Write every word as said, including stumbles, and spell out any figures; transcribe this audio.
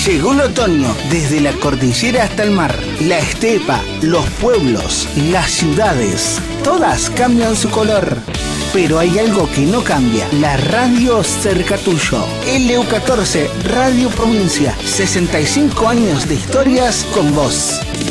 Llegó el otoño, desde la cordillera hasta el mar. La estepa, los pueblos, las ciudades, todas cambian su color. Pero hay algo que no cambia, la radio cerca tuyo. L U catorce, Radio Provincia, sesenta y cinco años de historias con vos.